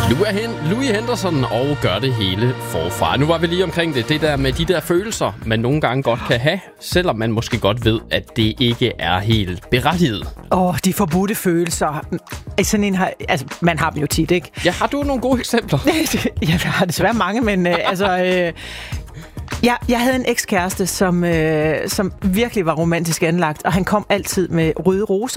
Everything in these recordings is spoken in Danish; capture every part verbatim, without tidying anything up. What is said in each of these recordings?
Louis Henderson og gør det hele forfra. Nu var vi lige omkring det. Det der med de der følelser, man nogle gange godt kan have, selvom man måske godt ved, at det ikke er helt berettiget. Åh, oh, de forbudte følelser. Sådan en har, altså, man har dem jo tit, ikke? Ja, har du nogle gode eksempler? Jeg har desværre mange, men øh, altså... Øh, jeg, jeg havde en ekskæreste, som, øh, som virkelig var romantisk anlagt, og han kom altid med røde roser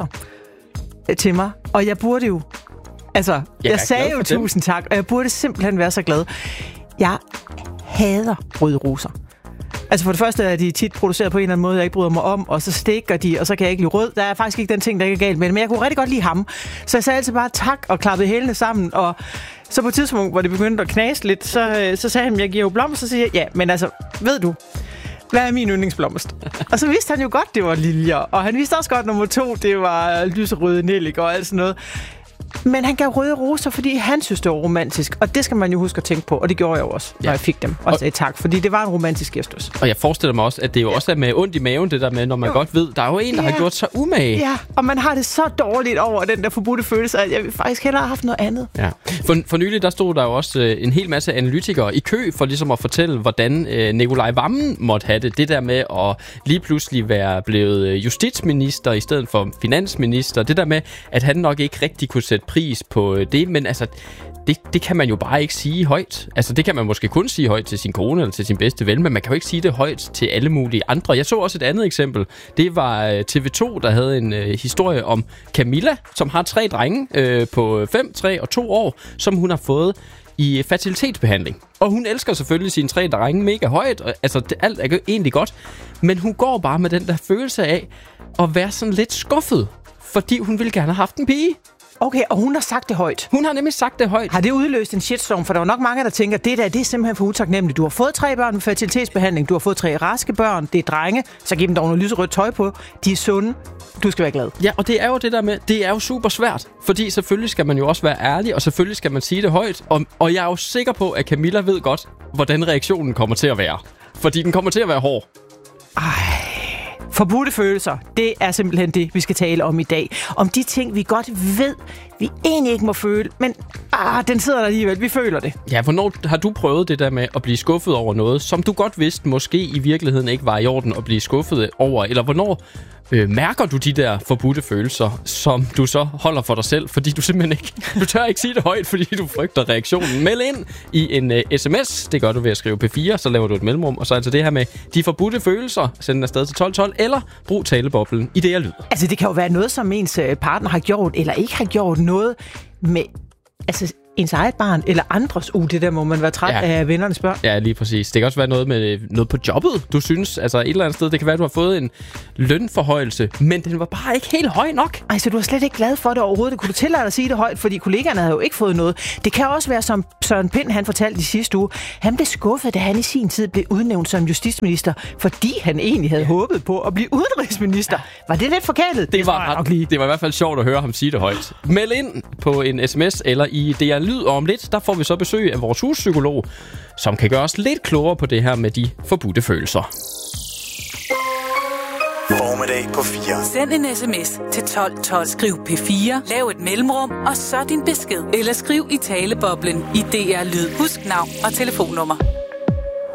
øh, til mig. Og jeg burde jo... Altså, jeg, jeg sagde jo tusind tak, og jeg burde simpelthen være så glad. Jeg hader røde roser. Altså for det første er de tit produceret på en eller anden måde, jeg ikke bryder mig om, og så stikker de, og så kan jeg ikke lide rød. Der er faktisk ikke den ting, der ikke er galt med det, men jeg kunne rigtig godt lide ham. Så jeg sagde altid bare tak og klappede hælene sammen, og så på et tidspunkt, hvor det begyndte at knase lidt, så, så sagde han, jeg giver jo blomster, så siger jeg, ja, men altså, ved du, hvad er min yndlingsblomst? Og så vidste han jo godt, det var liljer, og han vidste også godt, nummer to, det var lyserøde nellik og alt sådan noget. Men han gav røde roser, fordi han synes, det var romantisk. Og det skal man jo huske at tænke på. Og det gjorde jeg jo også, når ja. jeg fik dem. Og sagde tak, fordi det var en romantisk gestus. Og jeg forestiller mig også, at det jo ja. også er med ondt i maven, det der med, når man jo. godt ved, der er jo en, der ja. har gjort sig umage. Ja, og man har det så dårligt over den der forbudte følelse, at jeg faktisk hellere have haft noget andet. Ja. For, for nylig, der stod der jo også øh, en hel masse analytikere i kø for ligesom at fortælle, hvordan øh, Nicolai Wammen måtte have det. Det der med at lige pludselig være blevet justitsminister i stedet for finansminister. Det der med, at han nok ikke rigtig kunne sætte pris på det, men altså, det, det kan man jo bare ikke sige højt. Altså, det kan man måske kun sige højt til sin kone eller til sin bedste ven, men man kan jo ikke sige det højt til alle mulige andre. Jeg så også et andet eksempel. Det var T V to, der havde en øh, historie om Camilla, som har tre drenge øh, på fem, tre og to år, som hun har fået i fertilitetsbehandling. Og hun elsker selvfølgelig sine tre drenge mega højt, og altså, det, alt er egentlig godt, men hun går bare med den der følelse af at være sådan lidt skuffet, fordi hun ville gerne have haft en pige. Okay, og hun har sagt det højt. Hun har nemlig sagt det højt. Har det udløst en shitstorm? For der var nok mange, der tænker, det der, det er simpelthen for utaknemmeligt. Du har fået tre børn med fertilitetsbehandling, du har fået tre raske børn, det er drenge, så giv dem dog noget lyserødt tøj på. De er sunde. Du skal være glad. Ja, og det er jo det der med, det er jo super svært. Fordi selvfølgelig skal man jo også være ærlig, og selvfølgelig skal man sige det højt. Og, og jeg er jo sikker på, at Camilla ved godt, hvordan reaktionen kommer til at være. Fordi den kommer til at være hård. Ej... Forbudte følelser, det er simpelthen det, vi skal tale om i dag. Om de ting, vi godt ved, vi egentlig ikke må føle, men ah, den sidder der alligevel, vi føler det. Ja, hvornår har du prøvet det der med at blive skuffet over noget, som du godt vidste måske i virkeligheden ikke var i orden at blive skuffet over? Eller hvornår øh, mærker du de der forbudte følelser, som du så holder for dig selv, fordi du simpelthen ikke, du tør ikke sige det højt, fordi du frygter reaktionen. Meld ind i en uh, sms, det gør du ved at skrive P fire, så laver du et mellemrum, og så altså det her med de forbudte følelser, send den afsted til tolv tolv, eller brug taleboblen i det, jeg lyder. Altså det kan jo være noget, som ens partner har gjort, eller ikke har gjort noget med... Altså ens eget barn, eller andres. Uh, det der må man være træt ja. af vennernes børn. Ja, lige præcis. Det kan også være noget med noget på jobbet, du synes. Altså et eller andet sted, det kan være, at du har fået en lønforhøjelse, men den var bare ikke helt høj nok. Ej, så du er slet ikke glad for det overhovedet. Kunne du tillade dig at sige det højt, fordi kollegaerne havde jo ikke fået noget. Det kan også være, som Søren Pind, han fortalte i sidste uge. Han blev skuffet, da han i sin tid blev udnævnt som justitsminister, fordi han egentlig havde ja. håbet på at blive udenrigsminister. Var det lidt forkælet? Det var, det, det var i hvert fald sjovt at høre ham sige det højt. Meld ind på en sms eller i det, jeg lyder om lidt. Der får vi så besøg af vores huspsykolog, som kan gøre os lidt klogere på det her med de forbudte følelser. Formiddag på fire. Send en sms til tolv tolv. Skriv P fire, lav et mellemrum, og så din besked. Eller skriv i taleboblen i D R Lyd. Husk navn og telefonnummer.